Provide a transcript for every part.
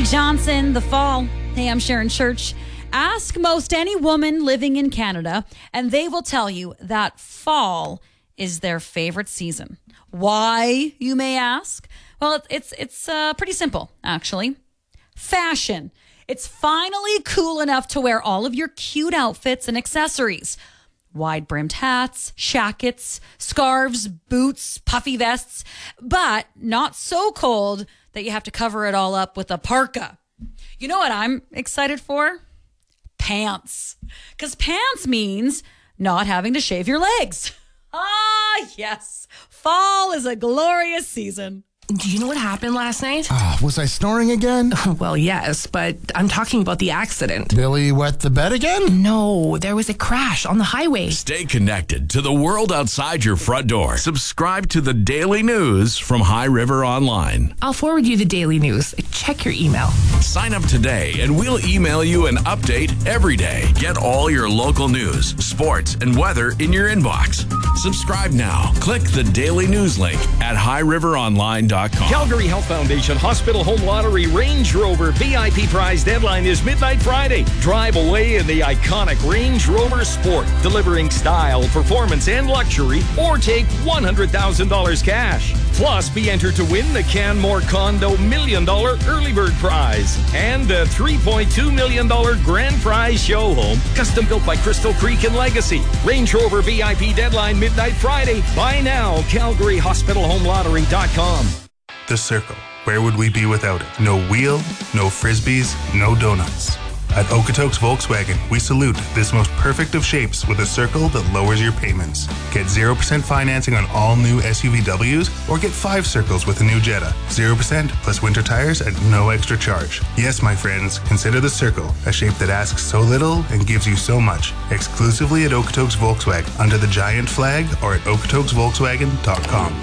Willie Johnson, The Fall. Hey, I'm Sharon Church. Ask most any woman living in Canada, and they will tell you that fall is their favorite season. Why, you may ask? Well, it's pretty simple, actually. Fashion. It's finally cool enough to wear all of your cute outfits and accessories. Wide-brimmed hats, shackets, scarves, boots, puffy vests, but not so cold that you have to cover it all up with a parka. You know what I'm excited for? Pants. Because pants means not having to shave your legs. Ah, yes. Fall is a glorious season. Do you know what happened last night? Was I snoring again? Well, yes, but I'm talking about the accident. Billy wet the bed again? No, there was a crash on the highway. Stay connected to the world outside your front door. Subscribe to the daily news from High River Online. I'll forward you the daily news. Check your email. Sign up today and we'll email you an update every day. Get all your local news, sports, and weather in your inbox. Subscribe now. Click the daily news link at highriveronline.com. Calgary Health Foundation Hospital Home Lottery Range Rover VIP prize deadline is midnight Friday. Drive away in the iconic Range Rover Sport, delivering style, performance, and luxury, or take $100,000 cash. Plus, be entered to win the Canmore Condo $1 million early bird prize and the $3.2 million grand prize show home, custom built by Crystal Creek and Legacy. Range Rover VIP deadline midnight Friday. Buy now. CalgaryHospitalHomeLottery.com. The Circle. Where would we be without it? No wheel, no frisbees, no donuts. At Okotoks Volkswagen, we salute this most perfect of shapes with a circle that lowers your payments. Get 0% financing on all new SUVWs or get 5 circles with a new Jetta. 0% plus winter tires at no extra charge. Yes, my friends, consider the Circle, a shape that asks so little and gives you so much. Exclusively at Okotoks Volkswagen under the giant flag or at okotoksvolkswagen.com.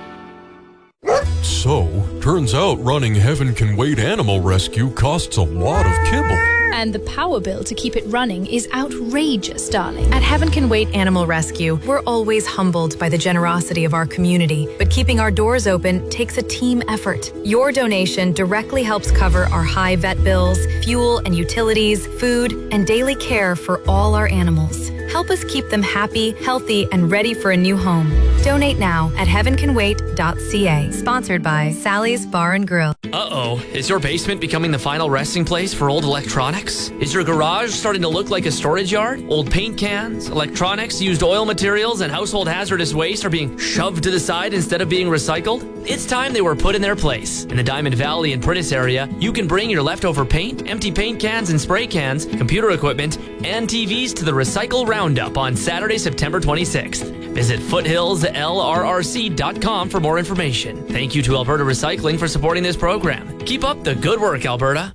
So, turns out running Heaven Can Wait Animal Rescue costs a lot of kibble. And the power bill to keep it running is outrageous, darling. At Heaven Can Wait Animal Rescue, we're always humbled by the generosity of our community, but keeping our doors open takes a team effort. Your donation directly helps cover our high vet bills, fuel and utilities, food, and daily care for all our animals. Help us keep them happy, healthy, and ready for a new home. Donate now at heavencanwait.ca. Sponsored by Sally's Bar and Grill. Uh-oh. Is your basement becoming the final resting place for old electronics? Is your garage starting to look like a storage yard? Old paint cans, electronics, used oil materials, and household hazardous waste are being shoved to the side instead of being recycled? It's time they were put in their place. In the Diamond Valley and Prentice area, you can bring your leftover paint, empty paint cans and spray cans, computer equipment, and TVs to the Recycle Roundup on Saturday, September 26th. Visit foothillslrrc.com for more information. Thank you to Alberta Recycling for supporting this program. Keep up the good work, Alberta.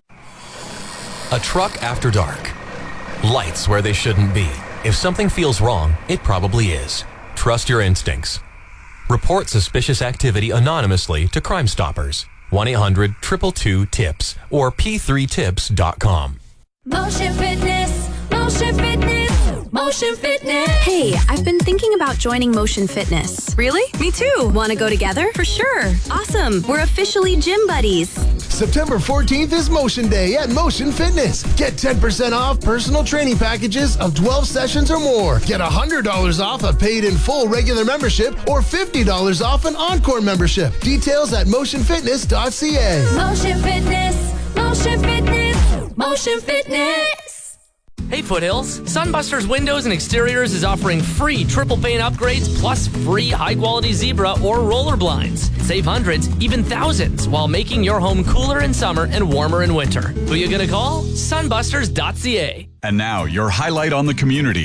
A truck after dark. Lights where they shouldn't be. If something feels wrong, it probably is. Trust your instincts. Report suspicious activity anonymously to Crime Stoppers. 1-800-222-TIPS or p3tips.com. Motion Fitness, Motion Fitness, Motion Fitness. Hey, I've been thinking about joining Motion Fitness. Really? Me too. Want to go together? For sure. Awesome. We're officially gym buddies. September 14th is Motion Day at Motion Fitness. Get 10% off personal training packages of 12 sessions or more. Get $100 off a paid in full regular membership or $50 off an encore membership. Details at motionfitness.ca. Motion Fitness, Motion Fitness, Motion Fitness. Hey Foothills, Sunbusters Windows and Exteriors is offering free triple pane upgrades plus free high-quality zebra or roller blinds. Save hundreds, even thousands, while making your home cooler in summer and warmer in winter. Who you gonna call? Sunbusters.ca. And now, your highlight on the community.